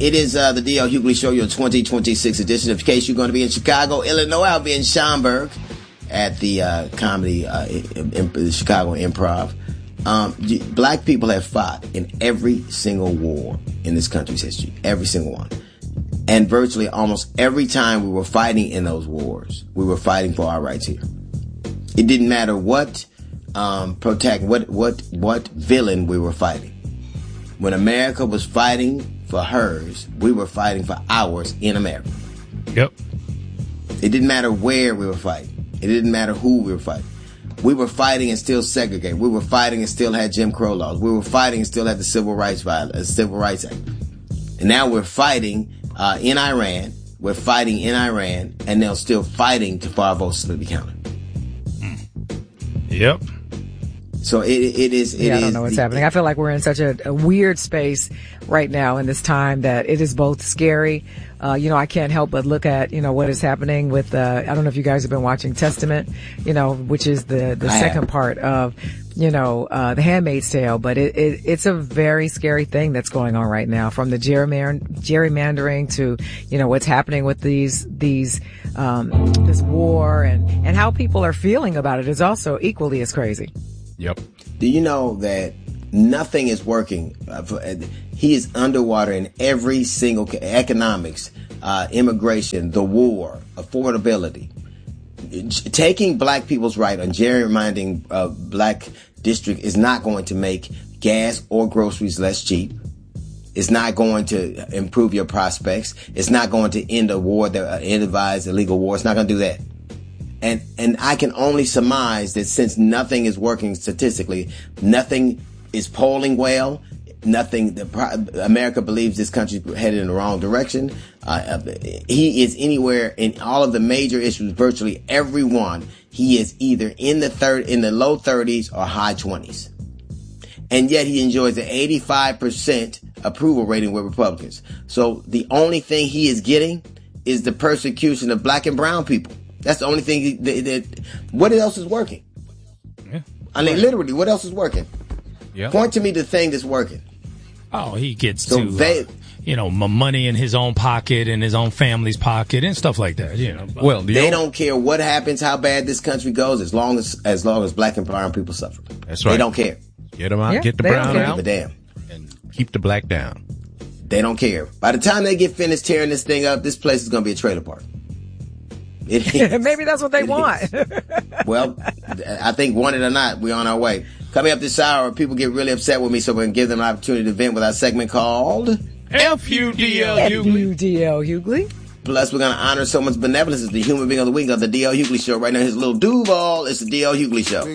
It is the D.L. Hughley Show, your 2026 edition. In case you're going to be in Chicago, Illinois, I'll be in Schaumburg at the the Chicago Improv. Black people have fought in every single war in this country's history. Every single one. And virtually almost every time we were fighting in those wars, we were fighting for our rights here. It didn't matter what what villain we were fighting. When America was fighting for hers, we were fighting for ours in America. Yep. It didn't matter where we were fighting. It didn't matter who we were fighting. We were fighting and still segregated. We were fighting and still had Jim Crow laws. We were fighting and still had the Civil Rights Act. And now we're fighting in Iran. We're fighting in Iran, and they're still fighting for our votes to be counted. Yep. So it is. I don't know what's happening. I feel like we're in such a weird space right now in this time that it is both scary. I can't help but look at, what is happening with, I don't know if you guys have been watching Testament, which is the second part of, The Handmaid's Tale. But it's a very scary thing that's going on right now, from the gerrymandering to, what's happening with this war and how people are feeling about it is also equally as crazy. Yep. Do you know that nothing is working? He is underwater in every single economics, immigration, the war, affordability. Taking black people's right on gerrymandering black district is not going to make gas or groceries less cheap. It's not going to improve your prospects. It's not going to end a war that invites illegal war. It's not going to do that. And I can only surmise that since nothing is working statistically, nothing is polling well, America believes this country's headed in the wrong direction. He is anywhere in all of the major issues, virtually every one. He is either in the low 30s or high 20s. And yet he enjoys an 85% approval rating with Republicans. So the only thing he is getting is the persecution of black and brown people. That's the only thing what else is working? Yeah. I mean, literally, what else is working? Yep. Point to me the thing that's working. Oh, he gets money in his own pocket and his own family's pocket and stuff like that. Well, they don't care what happens, how bad this country goes, as long as black and brown people suffer. That's right. They don't care. Get them out, get the brown out, give a damn, and keep the black down. They don't care. By the time they get finished tearing this thing up, this place is going to be a trailer park. Maybe that's what they want. Well, I think, want it or not, we're on our way. Coming up this hour, people get really upset with me, so we're going to give them an opportunity to vent with our segment called FUDL Hughley. Plus, we're going to honor someone's benevolence as the human being of the week of the D.L. Hughley Show. Right now, his little Duval is the D.L. Hughley Show.